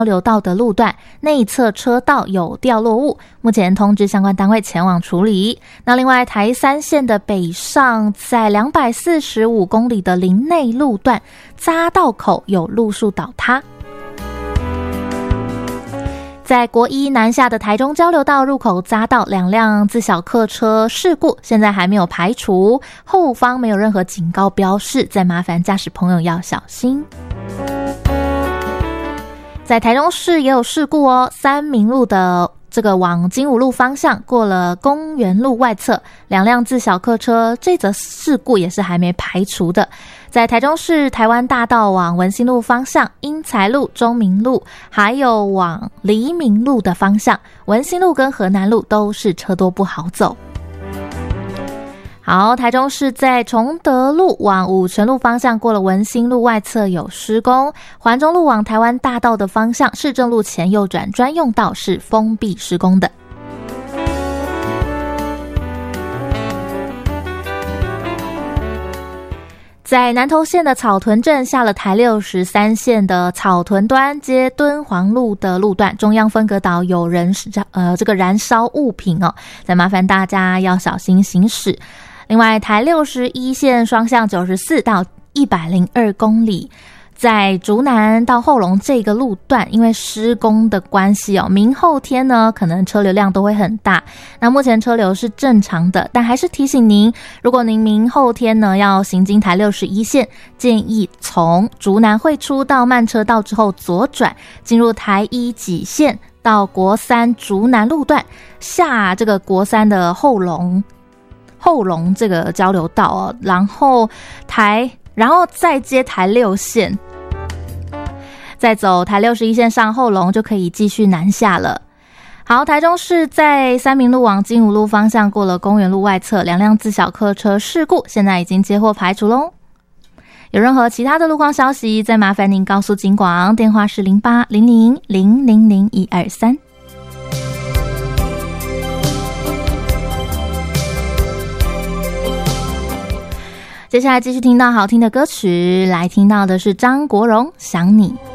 流道的路段内侧车道有掉落物，目前通知相关单位前往处理。那另外台3线的北上，在245公里的林内路段匝道口有路树倒塌。在国一南下的台中交流道入口匝道2辆自小客车事故，现在还没有排除，后方没有任何警告标示，再麻烦驾驶朋友要小心。在台中市也有事故哦，三民路的这个往金武路方向过了公园路外侧，2辆自小客车，这则事故也是还没排除的。在台中市台湾大道往文心路方向，英才路、中明路，还有往黎明路的方向，文心路跟河南路都是车多不好走。好，台中市在崇德路往武泉路方向过了文心路外侧有施工，环中路往台湾大道的方向，市政路前右转专用道是封闭施工的。在南投县的草屯镇下了台63线的草屯端接敦煌路的路段，中央分隔岛有人这个燃烧物品哦，再麻烦大家要小心行驶。另外台61线双向94到102公里，在竹南到后龙这个路段，因为施工的关系哦，明后天呢可能车流量都会很大。那目前车流是正常的，但还是提醒您，如果您明后天呢要行经台61线，建议从竹南会出到慢车道之后左转，进入台1己线到国3竹南路段，下这个国3的后龙这个交流道哦，然后再接台6线。再走台61线上后龙就可以继续南下了。好，台中市在三民路往金武路方向过了公园路外侧2辆自小客车事故，现在已经接获排除咯。有任何其他的路况消息，再麻烦您告诉警广，电话是0800000123。接下来继续听到好听的歌曲，来听到的是张国荣《想你》。